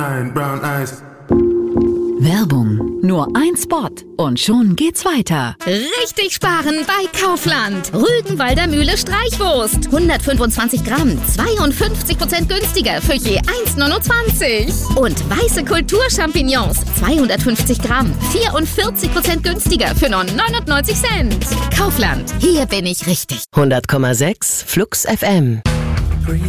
Brown eyes. Werbung. Nur ein Spot und schon geht's weiter. Richtig sparen bei Kaufland. Rügenwalder Mühle Streichwurst. 125 Gramm, 52% günstiger für je 1,29. Und weiße Kulturchampignons. 250 Gramm, 44% günstiger für nur 99 Cent. Kaufland. Hier bin ich richtig. 100,6 Flux FM.